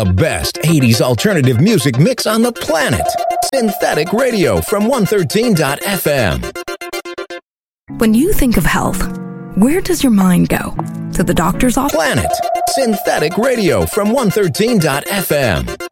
The best 80s alternative music mix on the planet. Synthetic Radio from 113.fm. When you think of health, where does your mind go? To the doctor's office? Planet. Synthetic Radio from 113.fm.